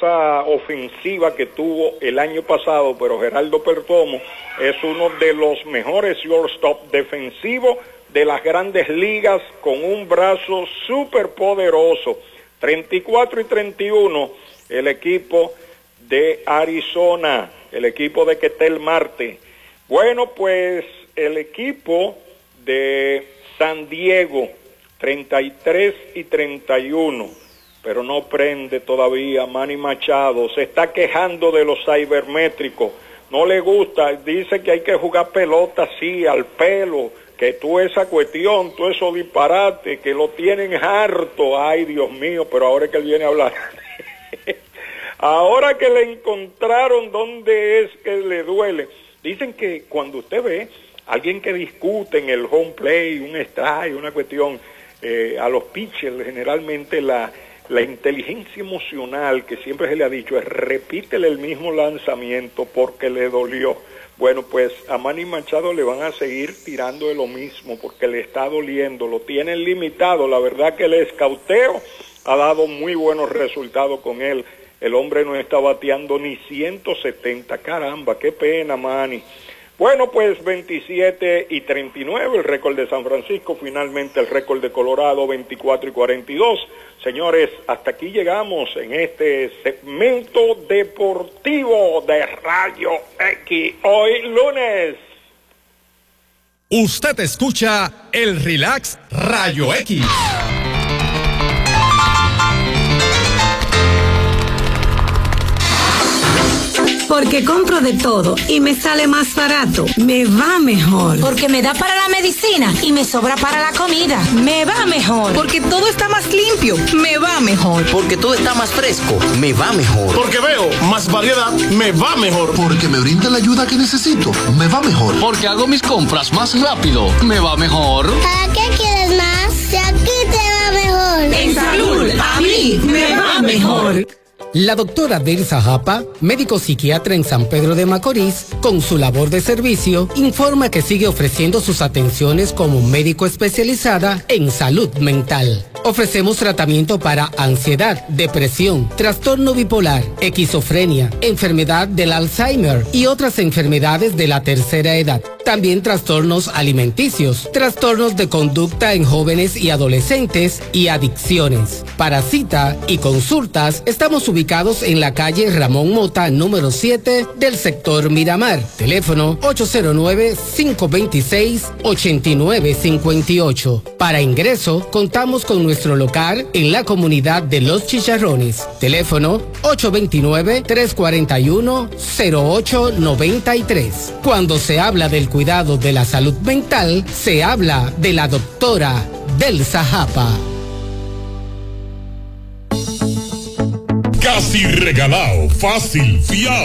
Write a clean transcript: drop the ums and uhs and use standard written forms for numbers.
esa ofensiva que tuvo el año pasado, pero Geraldo Perdomo es uno de los mejores shortstop defensivos de las grandes ligas, con un brazo súper poderoso. 34-31 el equipo de Arizona, el equipo de Ketel Marte. Bueno, pues el equipo de San Diego, 33-31, pero no prende todavía. Manny Machado se está quejando de los cibermétricos, no le gusta, dice que hay que jugar pelota así, al pelo, que tú esa cuestión, tú eso disparate, que lo tienen harto. Ay, Dios mío, pero ahora es que él viene a hablar. Ahora que le encontraron dónde es que le duele. Dicen que cuando usted ve a alguien que discute en el home play, un strike, una cuestión, a los pitchers generalmente la inteligencia emocional que siempre se le ha dicho es repítele el mismo lanzamiento porque le dolió. Bueno, pues a Manny Machado le van a seguir tirando de lo mismo porque le está doliendo, lo tienen limitado. La verdad que el escauteo ha dado muy buenos resultados con él. El hombre no está bateando ni 170, caramba, qué pena, Manny. Bueno, pues 27-39 el récord de San Francisco, finalmente el récord de Colorado 24-42. Señores, hasta aquí llegamos en este segmento deportivo de Rayo X, hoy lunes. Usted escucha el Relax Rayo X. Porque compro de todo y me sale más barato, me va mejor. Porque me da para la medicina y me sobra para la comida, me va mejor. Porque todo está más limpio, me va mejor. Porque todo está más fresco, me va mejor. Porque veo más variedad, me va mejor. Porque me brinda la ayuda que necesito, me va mejor. Porque hago mis compras más rápido, me va mejor. ¿Para qué quieres más? Si aquí te va mejor. En salud, a mí me va mejor. La doctora Delsa Japa, médico psiquiatra en San Pedro de Macorís, con su labor de servicio, informa que sigue ofreciendo sus atenciones como médico especializada en salud mental. Ofrecemos tratamiento para ansiedad, depresión, trastorno bipolar, esquizofrenia, enfermedad del Alzheimer y otras enfermedades de la tercera edad. También trastornos alimenticios, trastornos de conducta en jóvenes y adolescentes y adicciones. Para cita y consultas, estamos ubicados en la calle Ramón Mota, número 7 del sector Miramar. Teléfono 809-526-8958. Para ingreso, contamos con nuestro local en la comunidad de Los Chicharrones. Teléfono 829-341-0893. Cuando se habla del cuidado de la salud mental, se habla de la doctora Delsa Japa. Casi regalado, fácil, fiado.